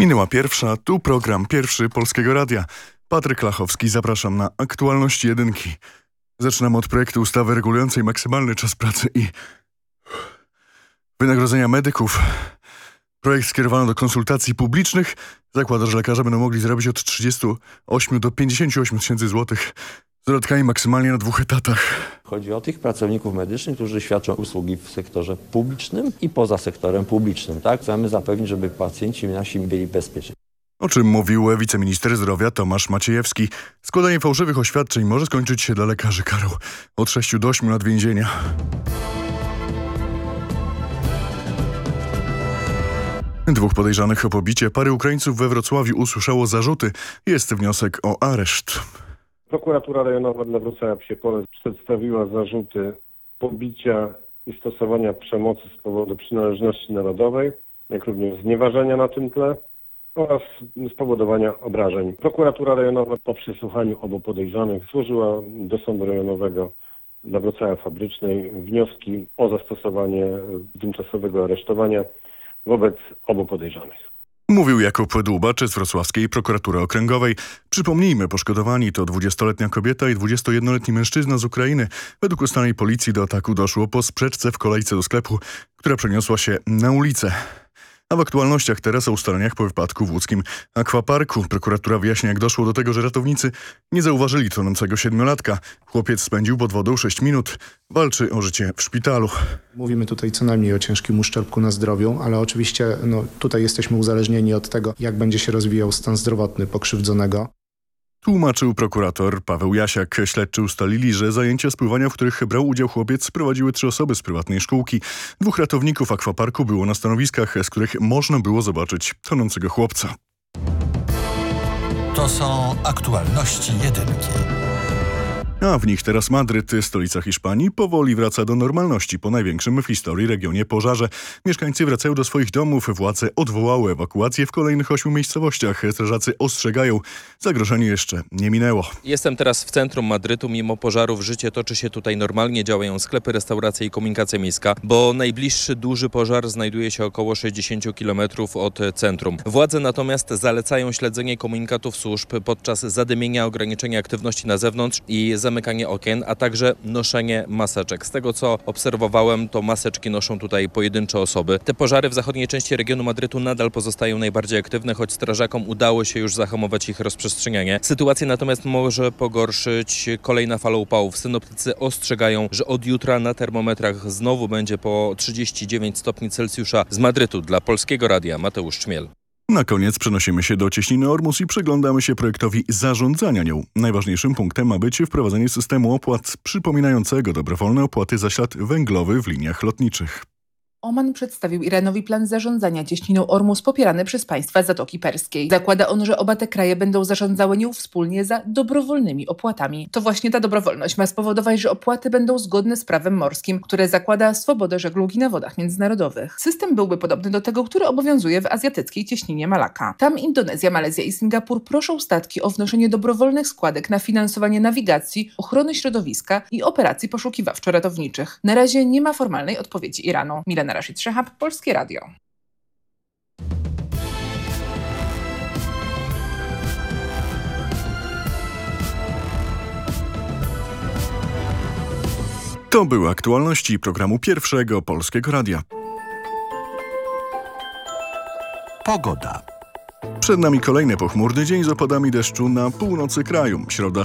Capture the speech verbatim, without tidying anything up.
Minęła pierwsza, tu program Pierwszy Polskiego Radia. Patryk Lachowski, zapraszam na aktualności jedynki. Zaczynam od projektu ustawy regulującej maksymalny czas pracy i wynagrodzenia medyków. Projekt skierowano do konsultacji publicznych. Zakłada, że lekarze będą mogli zarobić od trzydziestu ośmiu do pięćdziesięciu ośmiu tysięcy złotych z dodatkami maksymalnie na dwóch etatach. Chodzi o tych pracowników medycznych, którzy świadczą usługi w sektorze publicznym i poza sektorem publicznym. Tak? Chcemy zapewnić, żeby pacjenci nasi byli bezpieczni. O czym mówił wiceminister zdrowia Tomasz Maciejewski. Składanie fałszywych oświadczeń może skończyć się dla lekarzy karą od sześciu do ośmiu lat więzienia. Dwóch podejrzanych o pobicie pary Ukraińców we Wrocławiu usłyszało zarzuty. Jest wniosek o areszt. Prokuratura Rejonowa dla Wrocławia Psie Pole przedstawiła zarzuty pobicia i stosowania przemocy z powodu przynależności narodowej, jak również znieważenia na tym tle oraz spowodowania obrażeń. Prokuratura Rejonowa po przesłuchaniu obu podejrzanych złożyła do Sądu Rejonowego dla Wrocławia Fabrycznej wnioski o zastosowanie tymczasowego aresztowania wobec obu podejrzanych. Mówił Jakub Dłubacz z Wrocławskiej Prokuratury Okręgowej. Przypomnijmy, poszkodowani to dwudziestoletnia kobieta i dwudziestojednoletni mężczyzna z Ukrainy. Według ustalonej policji do ataku doszło po sprzeczce w kolejce do sklepu, która przeniosła się na ulicę. A w aktualnościach teraz o ustaleniach po wypadku w łódzkim akwaparku. Prokuratura wyjaśnia, jak doszło do tego, że ratownicy nie zauważyli tonącego siedmiolatka. Chłopiec spędził pod wodą sześć minut. Walczy o życie w szpitalu. Mówimy tutaj co najmniej o ciężkim uszczerbku na zdrowiu, ale oczywiście no, tutaj jesteśmy uzależnieni od tego, jak będzie się rozwijał stan zdrowotny pokrzywdzonego. Tłumaczył prokurator Paweł Jasiak. Śledczy ustalili, że zajęcia z pływania, w których brał udział chłopiec, prowadziły trzy osoby z prywatnej szkółki. Dwóch ratowników akwaparku było na stanowiskach, z których można było zobaczyć tonącego chłopca. To są aktualności jedynki. A w nich teraz Madryt, stolica Hiszpanii, powoli wraca do normalności po największym w historii regionie pożarze. Mieszkańcy wracają do swoich domów, władze odwołały ewakuację w kolejnych ośmiu miejscowościach. Strażacy ostrzegają, zagrożenie jeszcze nie minęło. Jestem teraz w centrum Madrytu. Mimo pożarów życie toczy się tutaj normalnie. Działają sklepy, restauracje i komunikacja miejska, bo najbliższy duży pożar znajduje się około sześćdziesięciu kilometrów od centrum. Władze natomiast zalecają śledzenie komunikatów służb podczas zadymienia, ograniczenia aktywności na zewnątrz i zamykanie okien, a także noszenie maseczek. Z tego, co obserwowałem, to maseczki noszą tutaj pojedyncze osoby. Te pożary w zachodniej części regionu Madrytu nadal pozostają najbardziej aktywne, choć strażakom udało się już zahamować ich rozprzestrzenianie. Sytuację natomiast może pogorszyć kolejna fala upałów. Synoptycy ostrzegają, że od jutra na termometrach znowu będzie po trzydzieści dziewięć stopni Celsjusza. Z Madrytu dla Polskiego Radia Mateusz Czmiel. Na koniec przenosimy się do cieśniny Ormus i przyglądamy się projektowi zarządzania nią. Najważniejszym punktem ma być wprowadzenie systemu opłat przypominającego dobrowolne opłaty za ślad węglowy w liniach lotniczych. Oman przedstawił Iranowi plan zarządzania cieśniną Ormus popierany przez państwa Zatoki Perskiej. Zakłada on, że oba te kraje będą zarządzały nią wspólnie za dobrowolnymi opłatami. To właśnie ta dobrowolność ma spowodować, że opłaty będą zgodne z prawem morskim, które zakłada swobodę żeglugi na wodach międzynarodowych. System byłby podobny do tego, który obowiązuje w azjatyckiej cieśninie Malakka. Tam Indonezja, Malezja i Singapur proszą statki o wnoszenie dobrowolnych składek na finansowanie nawigacji, ochrony środowiska i operacji poszukiwawczo-ratowniczych. Na razie nie ma formalnej odpowiedzi Iranu. Milena Rashid Szehab, Polskie Radio. To były aktualności programu Pierwszego Polskiego Radia. Pogoda. Przed nami kolejny pochmurny dzień z opadami deszczu na północy kraju. Środa